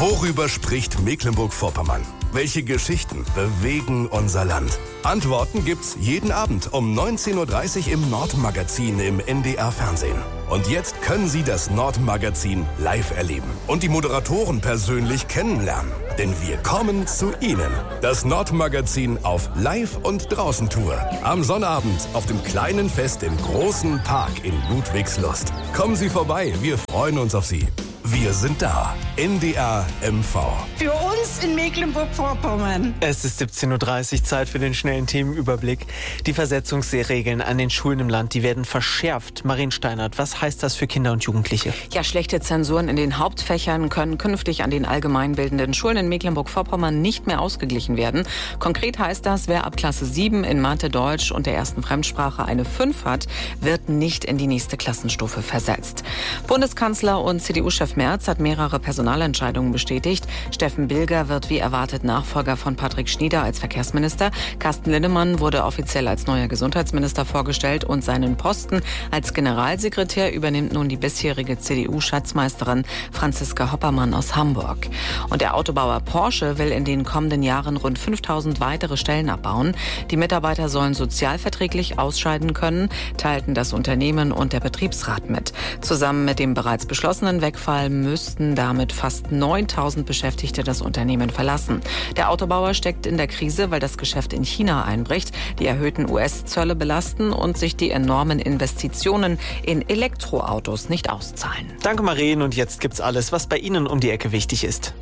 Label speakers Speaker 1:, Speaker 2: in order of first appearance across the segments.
Speaker 1: Worüber spricht Mecklenburg-Vorpommern? Welche Geschichten bewegen unser Land? Antworten gibt's jeden Abend um 19.30 Uhr im Nordmagazin im NDR Fernsehen. Und jetzt können Sie das Nordmagazin live erleben und die Moderatoren persönlich kennenlernen. Denn wir kommen zu Ihnen. Das Nordmagazin auf Live- und Draußen-Tour. Am Sonnabend auf dem kleinen Fest im großen Park in Ludwigslust. Kommen Sie vorbei, wir freuen uns auf Sie. Wir sind da. NDR MV.
Speaker 2: Für uns in Mecklenburg-Vorpommern.
Speaker 3: Es ist 17.30 Uhr, Zeit für den schnellen Themenüberblick. Die Versetzungsregeln an den Schulen im Land, die werden verschärft. Marien Steinert, was heißt das für Kinder und Jugendliche?
Speaker 4: Ja, schlechte Zensuren in den Hauptfächern können künftig an den allgemeinbildenden Schulen in Mecklenburg-Vorpommern nicht mehr ausgeglichen werden. Konkret heißt das, wer ab Klasse 7 in Mathe, Deutsch und der ersten Fremdsprache eine 5 hat, wird nicht in die nächste Klassenstufe versetzt. Bundeskanzler und CDU-Chef Merz hat mehrere Personalentscheidungen bestätigt. Steffen Bilger wird wie erwartet Nachfolger von Patrick Schnieder als Verkehrsminister. Carsten Linnemann wurde offiziell als neuer Gesundheitsminister vorgestellt und seinen Posten als Generalsekretär übernimmt nun die bisherige CDU-Schatzmeisterin Franziska Hoppermann aus Hamburg. Und der Autobauer Porsche will in den kommenden Jahren rund 5.000 weitere Stellen abbauen. Die Mitarbeiter sollen sozialverträglich ausscheiden können, teilten das Unternehmen und der Betriebsrat mit. Zusammen mit dem bereits beschlossenen Wegfall müssten damit fast 9.000 Beschäftigte das Unternehmen verlassen. Der Autobauer steckt in der Krise, weil das Geschäft in China einbricht, die erhöhten US-Zölle belasten und sich die enormen Investitionen in Elektroautos nicht auszahlen.
Speaker 3: Danke Marien, und jetzt gibt's alles, was bei Ihnen um die Ecke wichtig ist.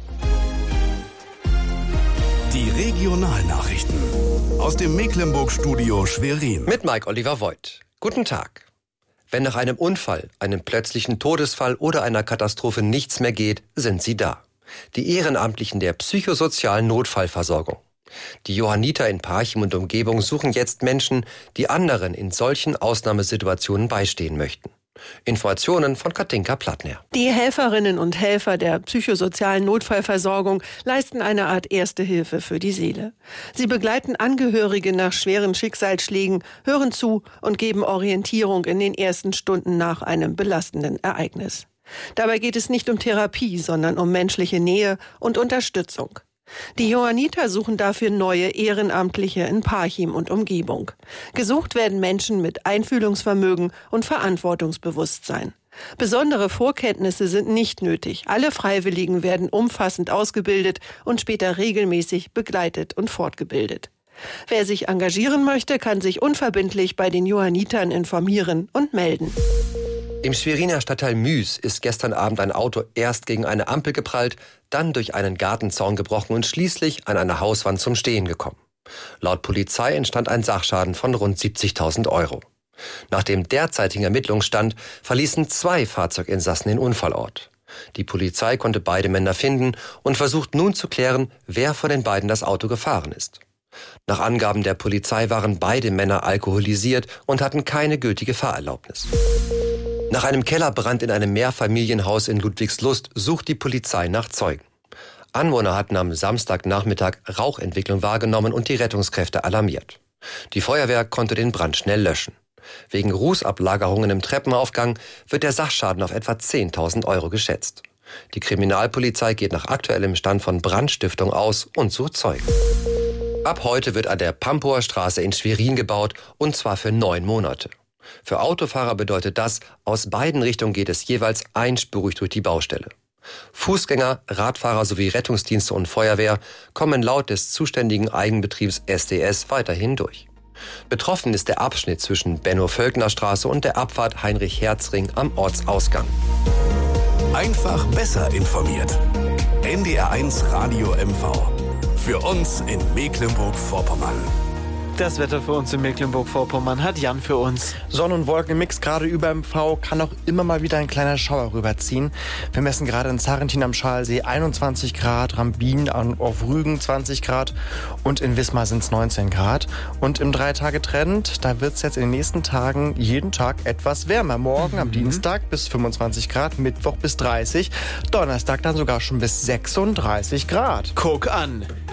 Speaker 1: Die Regionalnachrichten aus dem Mecklenburg-Studio Schwerin.
Speaker 5: Mit Mike Oliver Voigt. Guten Tag. Wenn nach einem Unfall, einem plötzlichen Todesfall oder einer Katastrophe nichts mehr geht, sind sie da. Die Ehrenamtlichen der psychosozialen Notfallversorgung. Die Johanniter in Parchim und Umgebung suchen jetzt Menschen, die anderen in solchen Ausnahmesituationen beistehen möchten. Informationen von Katinka Plattner.
Speaker 6: Die Helferinnen und Helfer der psychosozialen Notfallversorgung leisten eine Art Erste Hilfe für die Seele. Sie begleiten Angehörige nach schweren Schicksalsschlägen, hören zu und geben Orientierung in den ersten Stunden nach einem belastenden Ereignis. Dabei geht es nicht um Therapie, sondern um menschliche Nähe und Unterstützung. Die Johanniter suchen dafür neue Ehrenamtliche in Parchim und Umgebung. Gesucht werden Menschen mit Einfühlungsvermögen und Verantwortungsbewusstsein. Besondere Vorkenntnisse sind nicht nötig. Alle Freiwilligen werden umfassend ausgebildet und später regelmäßig begleitet und fortgebildet. Wer sich engagieren möchte, kann sich unverbindlich bei den Johannitern informieren und melden.
Speaker 5: Im Schweriner Stadtteil Müs ist gestern Abend ein Auto erst gegen eine Ampel geprallt, dann durch einen Gartenzaun gebrochen und schließlich an einer Hauswand zum Stehen gekommen. Laut Polizei entstand ein Sachschaden von rund 70.000 €. Nach dem derzeitigen Ermittlungsstand verließen 2 Fahrzeuginsassen den Unfallort. Die Polizei konnte beide Männer finden und versucht nun zu klären, wer von den beiden das Auto gefahren ist. Nach Angaben der Polizei waren beide Männer alkoholisiert und hatten keine gültige Fahrerlaubnis. Nach einem Kellerbrand in einem Mehrfamilienhaus in Ludwigslust sucht die Polizei nach Zeugen. Anwohner hatten am Samstagnachmittag Rauchentwicklung wahrgenommen und die Rettungskräfte alarmiert. Die Feuerwehr konnte den Brand schnell löschen. Wegen Rußablagerungen im Treppenaufgang wird der Sachschaden auf etwa 10.000 € geschätzt. Die Kriminalpolizei geht nach aktuellem Stand von Brandstiftung aus und sucht Zeugen. Ab heute wird an der Pampower Straße in Schwerin gebaut, und zwar für 9 Monate. Für Autofahrer bedeutet das, aus beiden Richtungen geht es jeweils einspurig durch die Baustelle. Fußgänger, Radfahrer sowie Rettungsdienste und Feuerwehr kommen laut des zuständigen Eigenbetriebs SDS weiterhin durch. Betroffen ist der Abschnitt zwischen Benno-Völkner-Straße und der Abfahrt Heinrich-Herz-Ring am Ortsausgang.
Speaker 1: Einfach besser informiert. NDR1 Radio MV. Für uns in Mecklenburg-Vorpommern.
Speaker 3: Das Wetter für uns in Mecklenburg-Vorpommern hat Jan für uns.
Speaker 7: Sonne- und Wolkenmix gerade über MV, kann auch immer mal wieder ein kleiner Schauer rüberziehen. Wir messen gerade in Zarrentin am Schalsee 21 Grad, Rambin auf Rügen 20 Grad und in Wismar sind es 19 Grad. Und im 3-Tage-Trend, da wird es jetzt in den nächsten Tagen jeden Tag etwas wärmer. Morgen am Dienstag bis 25 Grad, Mittwoch bis 30, Donnerstag dann sogar schon bis 36 Grad.
Speaker 3: Guck an!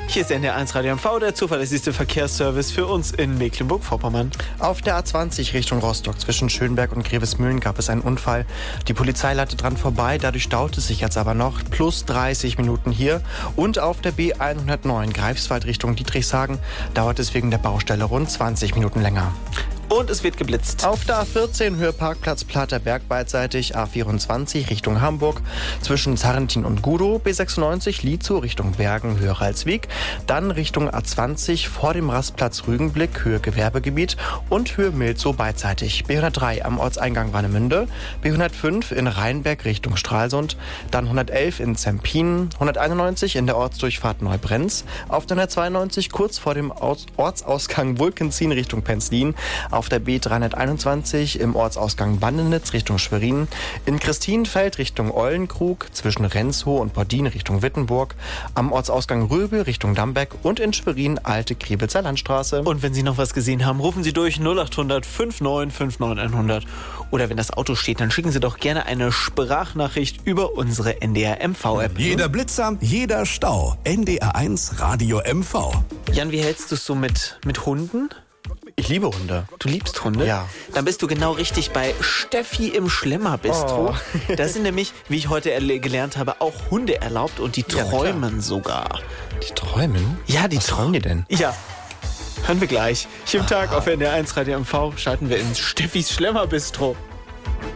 Speaker 3: Hier ist NDR1 Radio MV, der zuverlässigste Verkehrsservice für uns in Mecklenburg-Vorpommern.
Speaker 7: Auf der A20 Richtung Rostock zwischen Schönberg und Grevesmühlen gab es einen Unfall. Die Polizei leitet dran vorbei, dadurch staut es sich jetzt aber noch. Plus 30 Minuten hier. Und auf der B109 Greifswald Richtung Dietrichshagen dauert es wegen der Baustelle rund 20 Minuten länger.
Speaker 3: Und es wird geblitzt.
Speaker 7: Auf der A14 Höhe Parkplatz Platerberg beidseitig, A24 Richtung Hamburg, zwischen Zarrentin und Gudow, B96 Lietzow Richtung Bergen, Höhe Ralswiek, dann Richtung A20 vor dem Rastplatz Rügenblick, Höhe Gewerbegebiet und Höhe Milzow beidseitig, B103 am Ortseingang Warnemünde, B105 in Rheinberg Richtung Stralsund, dann 111 in Zempin, 191 in der Ortsdurchfahrt Neubrenz, auf der 192 kurz vor dem Ortsausgang Wulkenzin Richtung Penzlin, auf der B321 im Ortsausgang Bandenitz Richtung Schwerin, in Christinenfeld Richtung Eulenkrug, zwischen Renzhow und Bordin Richtung Wittenburg, am Ortsausgang Röbel Richtung Dambeck und in Schwerin Alte Krebitzer Landstraße.
Speaker 3: Und wenn Sie noch was gesehen haben, rufen Sie durch 0800 59 59 100. Oder wenn das Auto steht, dann schicken Sie doch gerne eine Sprachnachricht über unsere NDR MV-App.
Speaker 1: Jeder Blitzer, jeder Stau. NDR1 Radio MV.
Speaker 3: Jan, wie hältst du es so mit Hunden?
Speaker 7: Ich liebe Hunde.
Speaker 3: Du liebst Hunde?
Speaker 7: Ja.
Speaker 3: Dann bist du genau richtig bei Steffi im Schlemmerbistro.
Speaker 7: Oh.
Speaker 3: Da sind nämlich, wie ich heute gelernt habe, auch Hunde erlaubt und die träumen sogar.
Speaker 7: Die träumen?
Speaker 3: Ja,
Speaker 7: Was träumen die denn?
Speaker 3: Ja, hören wir gleich. Hier im Tag auf NDR1 Radio MV schalten wir ins Steffis Schlemmerbistro.